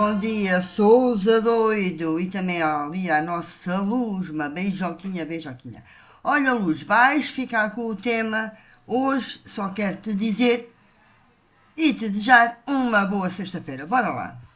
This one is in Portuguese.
bom dia, Sousa doido. E também ali a nossa Luz, uma beijoquinha, beijoquinha. Olha, Luz, vais ficar com o tema. Hoje só quero te dizer e te desejar uma boa sexta-feira. Bora lá.